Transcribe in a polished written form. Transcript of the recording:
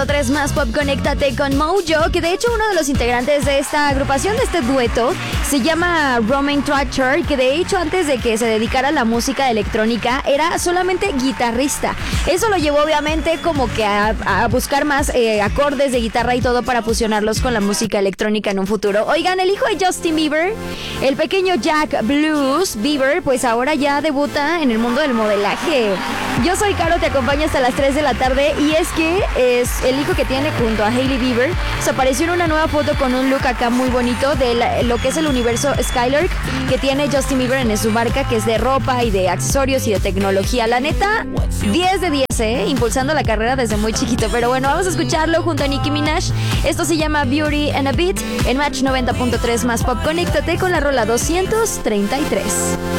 Tres más Pop, conéctate con Mojo, que de hecho uno de los integrantes de esta agrupación, de este dueto, se llama Romain Tratcher, que de hecho antes de que se dedicara a la música electrónica era solamente guitarrista. Eso lo llevó obviamente como que a buscar más acordes de guitarra y todo para fusionarlos con la música electrónica en un futuro. Oigan, el hijo de Justin Bieber, el pequeño Jack Blues Bieber, pues ahora ya debuta en el mundo del modelaje. Yo soy Caro, te acompaño hasta las 3 de la tarde y es que es el hijo que tiene junto a Hailey Bieber. Se apareció en una nueva foto con un look acá muy bonito de lo que es el universo Skylark que tiene Justin Bieber en su marca, que es de ropa y de accesorios y de tecnología. La neta, 10 de 10, impulsando la carrera desde muy chiquito. Pero bueno, vamos a escucharlo junto a Nicki Minaj. Esto se llama Beauty and a Beat en Match 90.3 más Pop. Conéctate con la rola 233.